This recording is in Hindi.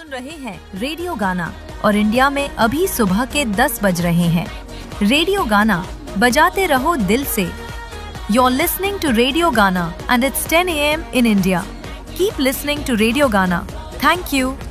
सुन रहे हैं रेडियो गाना और इंडिया में अभी सुबह के 10 बज रहे हैं। रेडियो गाना बजाते रहो दिल से। You're listening to Radio Gana and it's 10 a.m. in India. Keep listening to Radio Gana. Thank you.